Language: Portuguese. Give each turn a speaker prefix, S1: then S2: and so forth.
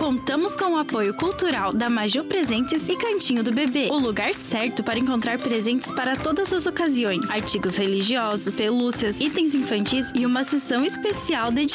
S1: Contamos com o apoio cultural da Maju Presentes e Cantinho do Bebê, o lugar certo para encontrar presentes para todas as ocasiões, artigos religiosos, pelúcias, itens infantis e uma sessão especial dedicada